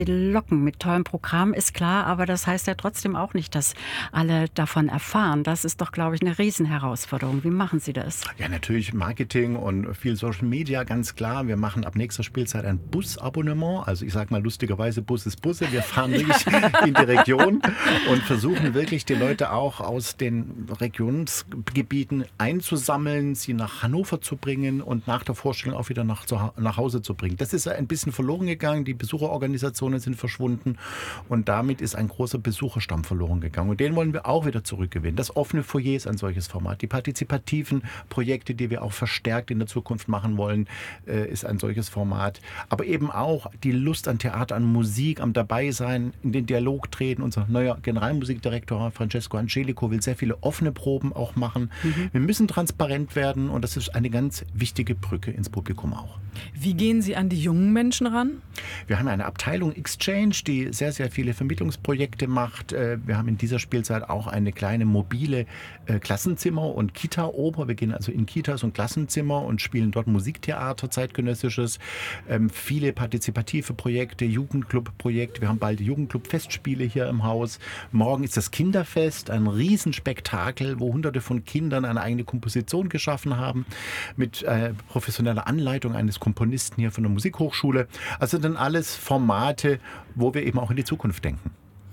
locken mit tollem Programm, ist klar, aber das heißt ja trotzdem auch nicht, dass alle davon erfahren. Das ist doch, glaube ich, eine Riesenherausforderung. Wie machen Sie das? Ja, natürlich Marketing und viel Social Media, ganz klar. Wir machen ab nächster Spielzeit ein Busabonnement. Also ich sage mal lustigerweise, Bus ist Busse. Wir fahren wirklich in die Region und versuchen wirklich die Leute auch aus den Regionsgebieten einzusammeln, sie nach Hannover zu bringen und nach der Vorstellung auch wieder nach Hause zu bringen. Das ist ein bisschen verloren gegangen. Die Besucherorganisationen sind verschwunden und damit ist ein großer Besucherstamm verloren gegangen. Und den wollen wir auch wieder zurückgewinnen. Das offene Foyer ist ein solches Format. Die partizipativen Projekte, die wir auch verstärkt in der Zukunft machen wollen, ist ein solches Format. Aber eben auch die Lust an Theater, an Musik, am Dabeisein, in den Dialog treten. Unser neuer Generalmusikdirektor Francesco Angelico will sehr viele offene Proben auch machen. Wir müssen transparent werden und das ist eine ganz wichtige Brücke ins Publikum auch. Wie gehen Sie an die jungen Menschen ran? Wir haben eine Abteilung Exchange, die sehr, sehr viele Vermittlungsprojekte macht. Wir haben in dieser Spielzeit auch eine kleine mobile Klassenzimmer- und Kita-Oper. Wir gehen also in Kitas und Klassenzimmer und spielen dort Musiktheater, zeitgenössisches. Viele partizipative Projekte, Jugendclub-Projekte. Wir haben bald die Jugendclub-Festspiele hier im Haus. Morgen ist das Kinderfest, ein Riesenspektakel, wo Hunderte von Kindern eine eigene Komposition geschaffen haben, mit professioneller Anleitung eines Komponisten hier von der Musikhochschule. Also dann alles Formate, wo wir eben auch in die Zukunft denken.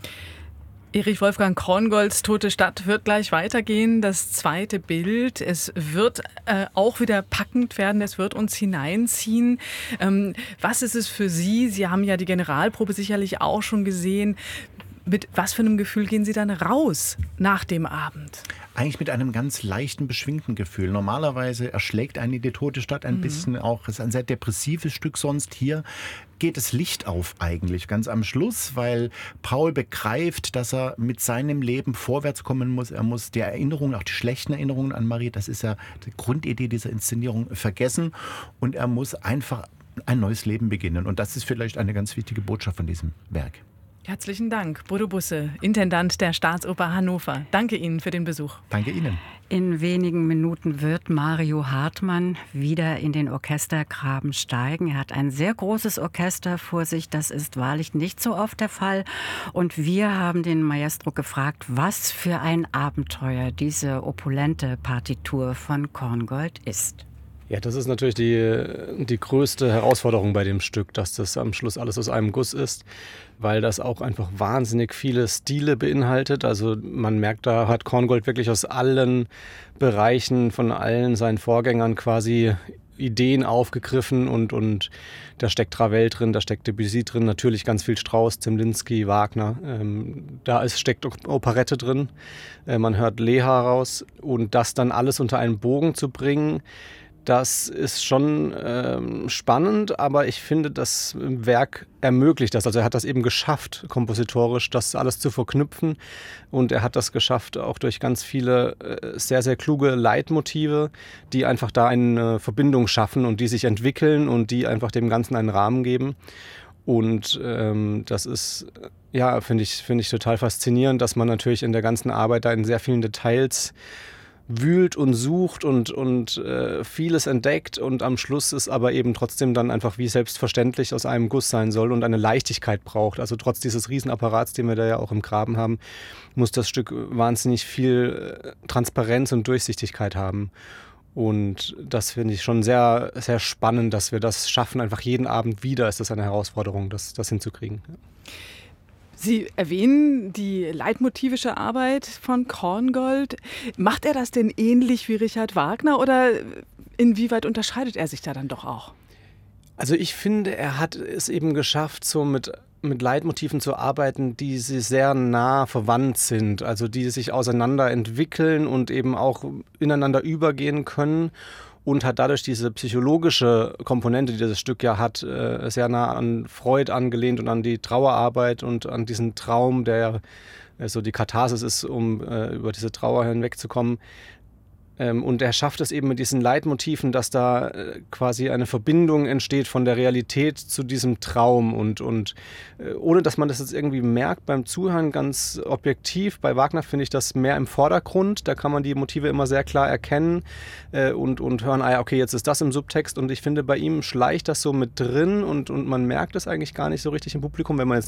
Erich Wolfgang Korngolds Tote Stadt wird gleich weitergehen. Das zweite Bild, es wird auch wieder packend werden, es wird uns hineinziehen. Was ist es für Sie? Sie haben ja die Generalprobe sicherlich auch schon gesehen. Mit was für einem Gefühl gehen Sie dann raus nach dem Abend? Eigentlich mit einem ganz leichten, beschwingten Gefühl. Normalerweise erschlägt einen die Tote Stadt ein bisschen auch. Es ist ein sehr depressives Stück sonst. Hier geht das Licht auf eigentlich ganz am Schluss, weil Paul begreift, dass er mit seinem Leben vorwärts kommen muss. Er muss die Erinnerungen, auch die schlechten Erinnerungen an Marie, das ist ja die Grundidee dieser Inszenierung, vergessen. Und er muss einfach ein neues Leben beginnen. Und das ist vielleicht eine ganz wichtige Botschaft von diesem Werk. Herzlichen Dank, Bodo Busse, Intendant der Staatsoper Hannover. Danke Ihnen für den Besuch. Danke Ihnen. In wenigen Minuten wird Mario Hartmann wieder in den Orchestergraben steigen. Er hat ein sehr großes Orchester vor sich. Das ist wahrlich nicht so oft der Fall. Und wir haben den Maestro gefragt, was für ein Abenteuer diese opulente Partitur von Korngold ist. Ja, das ist natürlich die größte Herausforderung bei dem Stück, dass das am Schluss alles aus einem Guss ist, weil das auch einfach wahnsinnig viele Stile beinhaltet. Also man merkt, da hat Korngold wirklich aus allen Bereichen von allen seinen Vorgängern quasi Ideen aufgegriffen und da steckt Ravel drin, da steckt Debussy drin, natürlich ganz viel Strauss, Zemlinsky, Wagner. Steckt Operette drin, man hört Leha raus und das dann alles unter einen Bogen zu bringen, das ist schon spannend, aber ich finde, das Werk ermöglicht das. Also er hat das eben geschafft, kompositorisch das alles zu verknüpfen und er hat das geschafft, auch durch ganz viele sehr, sehr kluge Leitmotive, die einfach da eine Verbindung schaffen und die sich entwickeln und die einfach dem Ganzen einen Rahmen geben. Und das ist, ja, finde ich total faszinierend, dass man natürlich in der ganzen Arbeit da in sehr vielen Details wühlt und sucht und vieles entdeckt und am Schluss ist aber eben trotzdem dann einfach wie selbstverständlich aus einem Guss sein soll und eine Leichtigkeit braucht. Also trotz dieses Riesenapparats, den wir da ja auch im Graben haben, muss das Stück wahnsinnig viel Transparenz und Durchsichtigkeit haben. Und das finde ich schon sehr, sehr spannend, dass wir das schaffen. Einfach jeden Abend wieder ist das eine Herausforderung, das hinzukriegen. Sie erwähnen die leitmotivische Arbeit von Korngold. Macht er das denn ähnlich wie Richard Wagner oder inwieweit unterscheidet er sich da dann doch auch? Also ich finde, er hat es eben geschafft, so mit Leitmotiven zu arbeiten, die sehr nah verwandt sind, also die sich auseinander entwickeln und eben auch ineinander übergehen können. Und hat dadurch diese psychologische Komponente, die das Stück ja hat, sehr nah an Freud angelehnt und an die Trauerarbeit und an diesen Traum, der so die Katharsis ist, um über diese Trauer hinwegzukommen. Und er schafft es eben mit diesen Leitmotiven, dass da quasi eine Verbindung entsteht von der Realität zu diesem Traum und ohne, dass man das jetzt irgendwie merkt beim Zuhören, ganz objektiv. Bei Wagner finde ich das mehr im Vordergrund. Da kann man die Motive immer sehr klar erkennen und hören, okay, jetzt ist das im Subtext. Und ich finde, bei ihm schleicht das so mit drin und man merkt es eigentlich gar nicht so richtig im Publikum, wenn man jetzt